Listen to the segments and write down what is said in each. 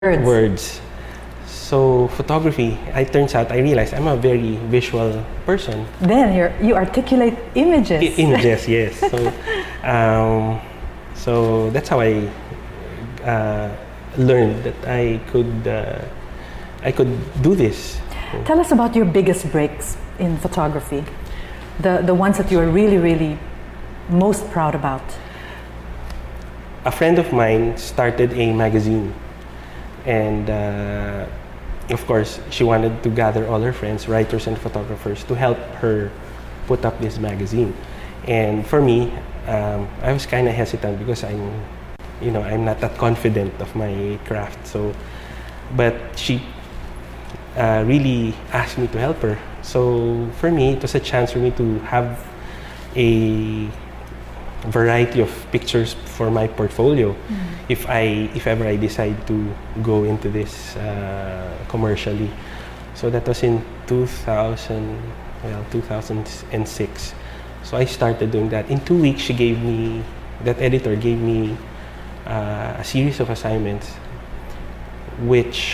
Words. So photography, turns out I realized I'm a very visual person. Then you articulate images. Images, yes. So that's how I learned that I could do this. Tell us about your biggest breaks in photography, the ones that you are really most proud about. A friend of mine started a magazine, and of course she wanted to gather all her friends, writers and photographers, to help her put up this magazine. And for me, I was kind of hesitant because I'm not that confident of my craft. But she really asked me to help her. So for me, it was a chance for me to have a variety of pictures for my portfolio. If ever I decide to go into this commercially. So that was in 2006. So I started doing that. In 2 weeks, that editor gave me a series of assignments, which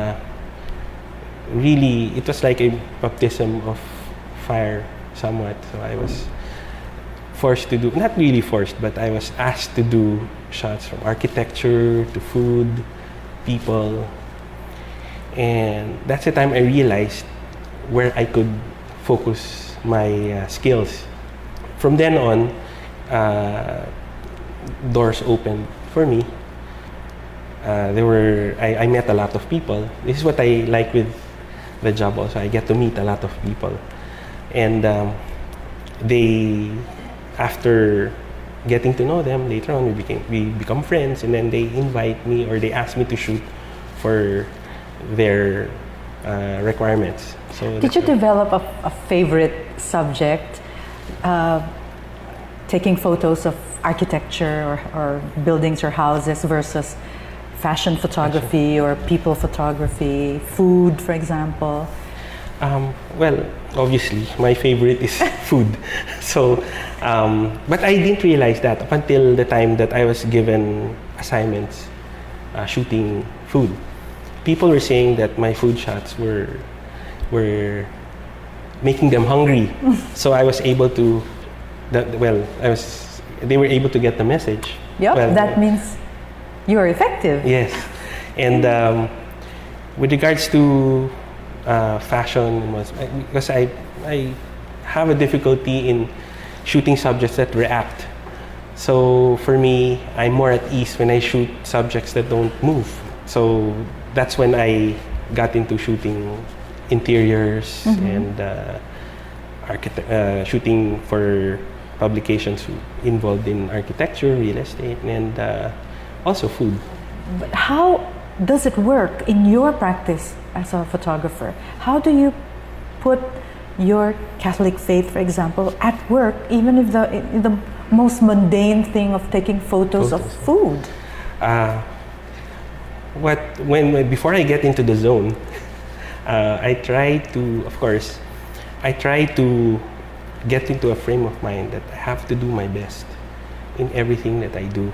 really, it was like a baptism of fire somewhat. So I was forced to do, not really forced, but I was asked to do shots from architecture to food, people. And that's the time I realized where I could focus my skills. From then on, doors opened for me. I met a lot of people. This is what I like with the job also. I get to meet a lot of people. And after getting to know them, later on we become friends, and then they invite me, or they ask me to shoot for their requirements. So did you develop a favorite subject, taking photos of architecture or buildings or houses versus fashion photography or people photography, food, for example? Well, obviously, my favorite is food. So, but I didn't realize that up until the time that I was given assignments shooting food. People were saying that my food shots were making them hungry. So I was able to, they were able to get the message. Yep, that means you are effective. Yes. And with regards to fashion, because I have a difficulty in shooting subjects that react. So for me, I'm more at ease when I shoot subjects that don't move. So that's when I got into shooting interiors and shooting for publications involved in architecture, real estate, and also food. But how does it work in your practice as a photographer? How do you put your Catholic faith, for example, at work, even if the most mundane thing of taking photos of food? Before I get into the zone, I try to get into a frame of mind that I have to do my best in everything that I do.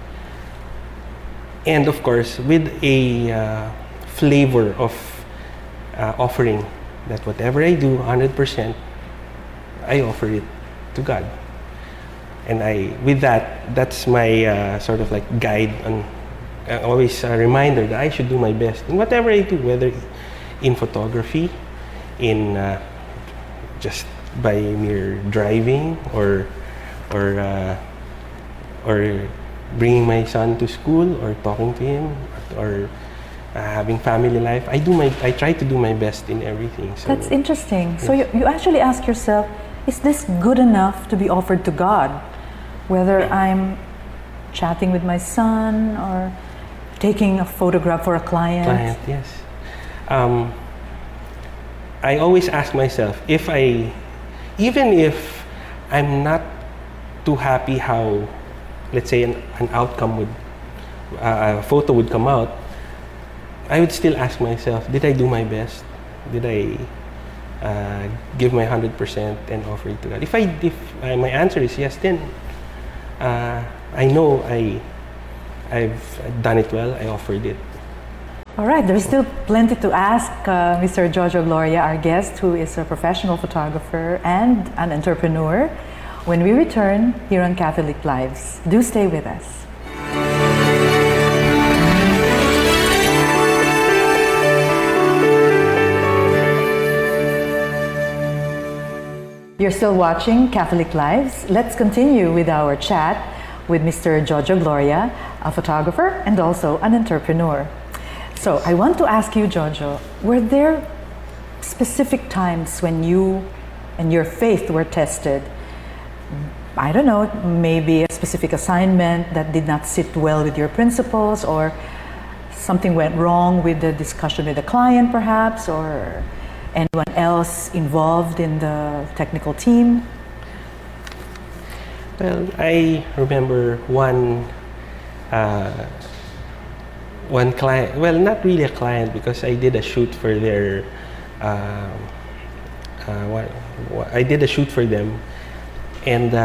And of course, with a flavor of offering that whatever I do, 100%, I offer it to God. And that's my sort of like guide, and always a reminder that I should do my best in whatever I do, whether in photography, in just by mere driving, or bringing my son to school, or talking to him, or having family life. I try to do my best in everything. So that's interesting. Yes. So you actually ask yourself, is this good enough to be offered to God? Whether I'm chatting with my son or taking a photograph for a client. Yes. I always ask myself, even if I'm not too happy how, let's say, an outcome a photo would come out, I would still ask myself, did I do my best? Did I give my 100% and offer it to God? If my answer is yes, then I know I've done it well. I offered it All right, there's still plenty to ask Mr. Jojo Gloria, our guest, who is a professional photographer and an entrepreneur. When we return here on Catholic Lives, do stay with us. You're still watching Catholic Lives. Let's continue with our chat with Mr. Jojo Gloria, a photographer and also an entrepreneur. So I want to ask you, Jojo, were there specific times when you and your faith were tested? I don't know, maybe a specific assignment that did not sit well with your principles, or something went wrong with the discussion with the client perhaps, or anyone else involved in the technical team? Well, I remember one client, well, not really a client, because I did a shoot for their, I did a shoot for them, and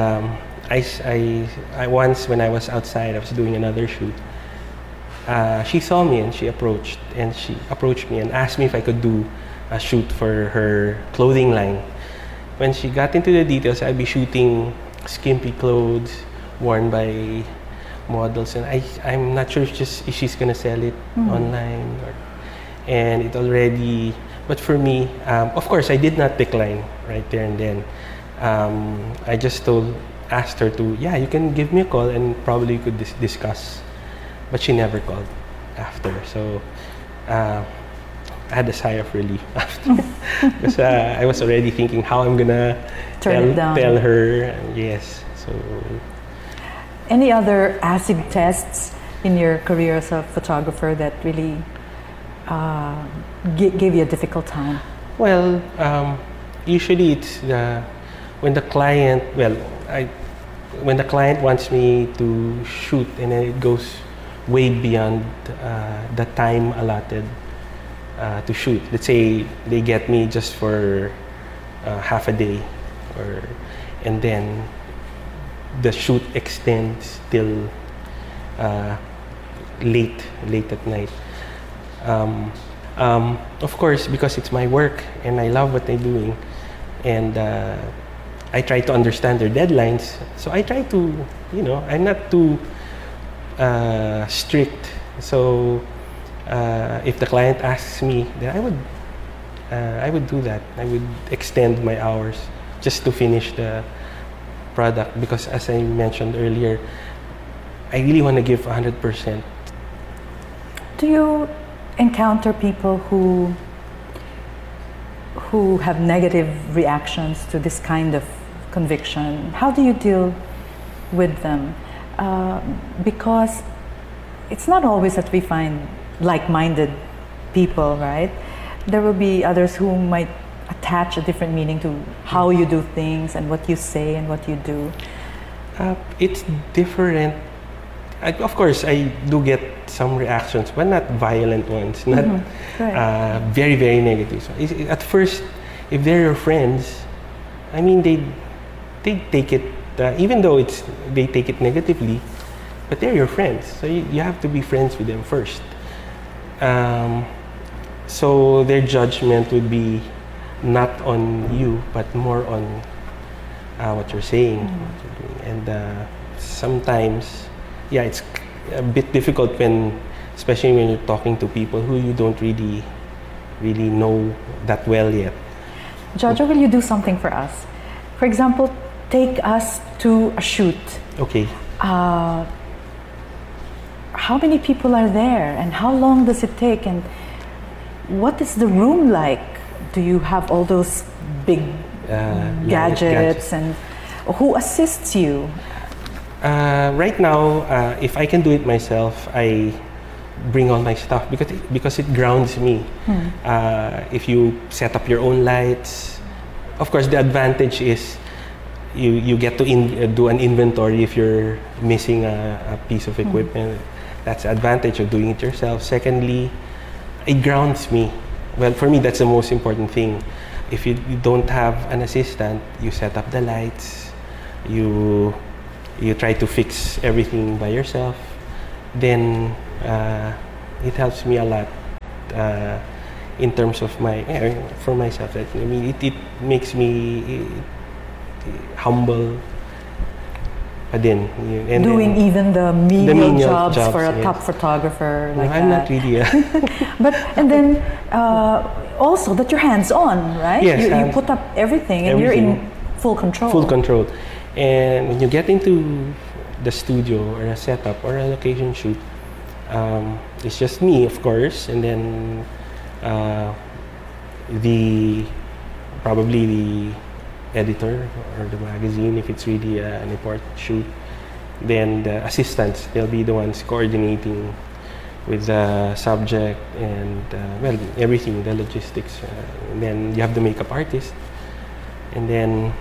I once, when I was outside, I was doing another shoot. She saw me and she approached me and asked me if I could do a shoot for her clothing line. When she got into the details, I'd be shooting skimpy clothes worn by models, and I'm not sure if she's gonna sell it online, and it already. But for me, of course, I did not decline right there and then. I just asked her to, yeah, you can give me a call and probably we could discuss. But she never called after, so I had a sigh of relief after, because I was already thinking how I'm gonna tell her. Yes, so. Any other acid tests in your career as a photographer that really gave you a difficult time? Well, usually it's when the client, when the client wants me to shoot and then it goes way beyond the time allotted to shoot. Let's say they get me just for half a day, and then the shoot extends till late at night. Of course, because it's my work and I love what I'm doing, and I try to understand their deadlines. So I try to, I'm not too strict. So if the client asks me, then I would do that. I would extend my hours just to finish the product, because as I mentioned earlier, I really want to give 100%. Do you encounter people who have negative reactions to this kind of conviction? How do you deal with them? Because it's not always that we find like-minded people, right? There will be others who might attach a different meaning to how you do things and what you say and what you do. It's different. Of course, I do get some reactions, but not violent ones, not very, very negative. At first, if they're your friends, I mean, they take it, even though they take it negatively, but they're your friends, so you have to be friends with them first. So their judgment would be not on you, but more on what you're saying, what you're doing. And sometimes, yeah, it's a bit difficult especially when you're talking to people who you don't really know that well yet. Jojo, will you do something for us? For example, take us to a shoot. Okay. How many people are there, and how long does it take, and what is the room like? Do you have all those big gadgets, and who assists you? Right now, if I can do it myself, I bring all my stuff because it grounds me. If you set up your own lights, of course, the advantage is you get to do an inventory if you're missing a piece of equipment. That's the advantage of doing it yourself. Secondly, it grounds me. Well, for me, that's the most important thing. If you don't have an assistant, you set up the lights, you try to fix everything by yourself, then it helps me a lot in terms of for myself. I mean, it makes me humble. Din, and doing even the menial jobs for a yes. top photographer No, like I'm that. not really. But and then also that you're hands-on, right? Yes, you put up everything and you're in full control. Full control. And when you get into the studio or a setup or a location shoot, it's just me, of course, and then probably the editor or the magazine, if it's really an important shoot. Then the assistants, they'll be the ones coordinating with the subject and everything, the logistics. And then you have the makeup artist, and then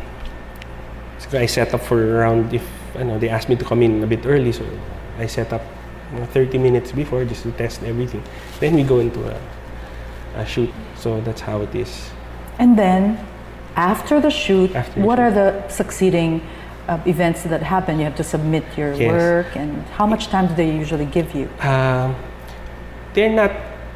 I set up for around, if they asked me to come in a bit early, so I set up 30 minutes before just to test everything. Then we go into a shoot. So that's how it is. And then after the shoot, what are the succeeding events that happen? You have to submit your work, and how much time do they usually give you? They're not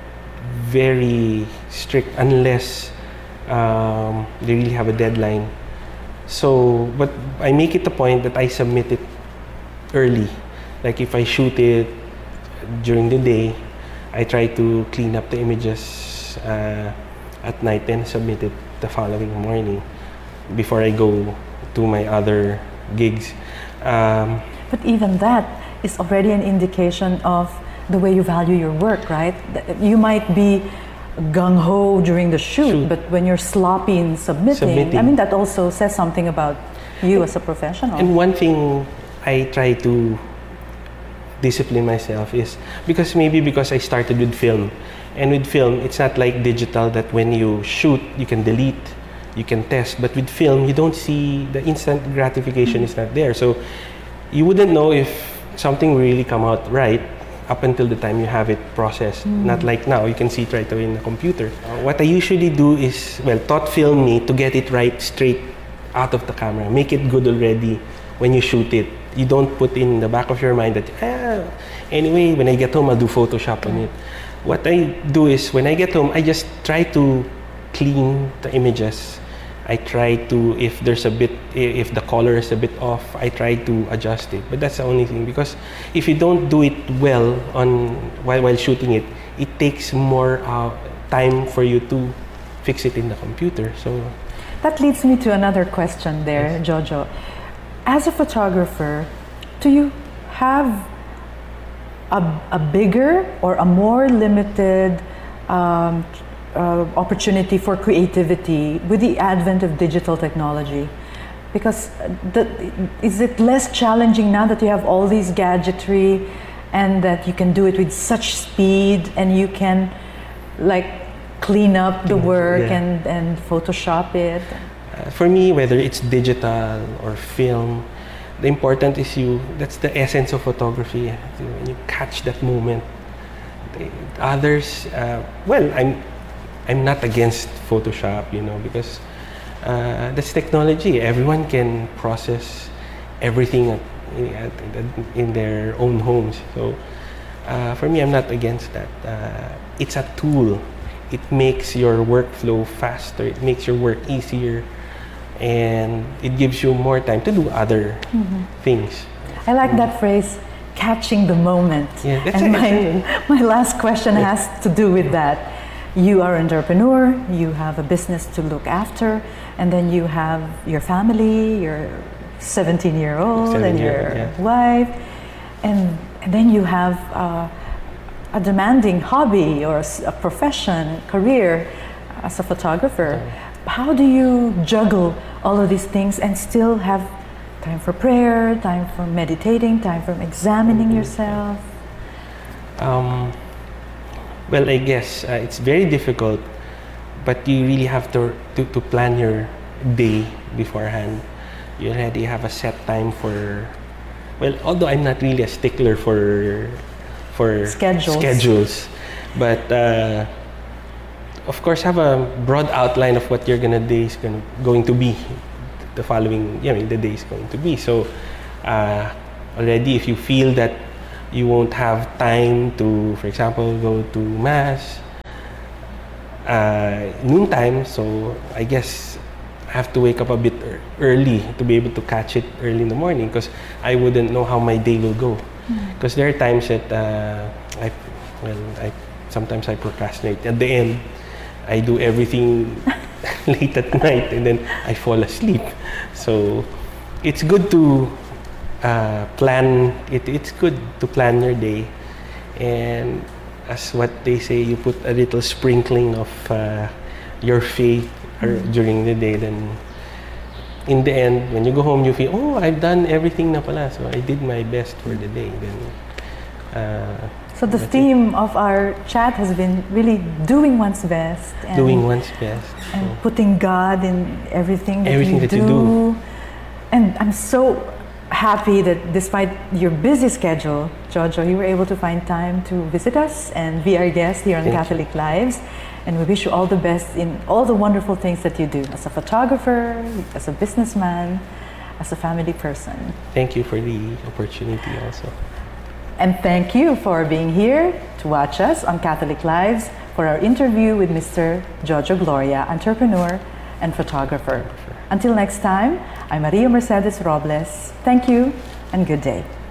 very strict unless they really have a deadline. So, but I make it a point that I submit it early. Like if I shoot it during the day, I try to clean up the images at night and submit it the following morning before I go to my other gigs. But even that is already an indication of the way you value your work, right? You might be gung-ho during the shoot, but when you're sloppy in submitting, I mean, that also says something about you as a professional. And one thing I try to discipline myself is because I started with film, and with film it's not like digital that when you shoot you can delete, you can test, but with film you don't see the instant gratification. Is not there, so you wouldn't know if something really come out right up until the time you have it processed. Not like now, you can see it right away in the computer. What I usually do is, taught film me to get it right straight out of the camera, make it good already when you shoot it. You don't put in the back of your mind that, anyway, when I get home, I'll do Photoshop on it. What I do is, when I get home, I just try to clean the images. I try to, if the color is a bit off, I try to adjust it. But that's the only thing, because if you don't do it well while shooting it, it takes more time for you to fix it in the computer. So that leads me to another question there, yes. Jojo. As a photographer, do you have a bigger or a more limited opportunity for creativity with the advent of digital technology? Because is it less challenging now that you have all these gadgetry and that you can do it with such speed and you can clean up the work and Photoshop it? For me, whether it's digital or film, the important is that's the essence of photography. When you catch that moment. Others, I'm not against Photoshop, because that's technology. Everyone can process everything in their own homes. So for me, I'm not against that. It's a tool. It makes your workflow faster. It makes your work easier. And it gives you more time to do other things. I like that phrase, catching the moment. Yeah, that's and my last question has to do with that. You are an entrepreneur, you have a business to look after, and then you have your family, your 17-year-old and your wife, and then you have a demanding hobby or a profession, career as a photographer. How do you juggle all of these things and still have time for prayer, time for meditating, time for examining yourself? I guess it's very difficult, but you really have to plan your day beforehand. You already have a set time for, although I'm not really a stickler for schedules, but of course have a broad outline of what your going to be the following, the day is going to be. So already if you feel that you won't have time to, for example, go to mass, noontime, so I guess I have to wake up a bit early to be able to catch it early in the morning because I wouldn't know how my day will go. Because there are times that I sometimes I procrastinate. At the end, I do everything late at night and then I fall asleep. So it's good to plan. It's good to plan your day, and as what they say, you put a little sprinkling of your faith during the day. Then in the end, when you go home, you feel, oh, I've done everything na pala. So I did my best for the day. Then. So the theme of our chat has been really doing one's best. And doing one's best. And putting God in everything that, everything you, that you do. And I'm so happy that despite your busy schedule, Jojo, you were able to find time to visit us and be our guest here on Catholic Lives. And we wish you all the best in all the wonderful things that you do as a photographer, as a businessman, as a family person. Thank you for the opportunity also. And thank you for being here to watch us on Catholic Lives for our interview with Mr. Jojo Gloria, entrepreneur and photographer. Until next time, I'm Maria Mercedes Robles. Thank you and good day.